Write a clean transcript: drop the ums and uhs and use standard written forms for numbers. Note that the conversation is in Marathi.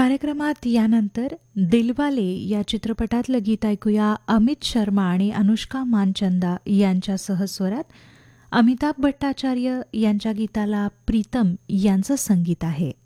कार्यक्रमात यानंतर दिलवाले या चित्रपटातलं गीत ऐकूया. अमित शर्मा आणि अनुष्का मानचंदा यांच्या सहस्वरात. अमिताभ भट्टाचार्य यांच्या गीताला प्रीतम यांचं संगीत आहे.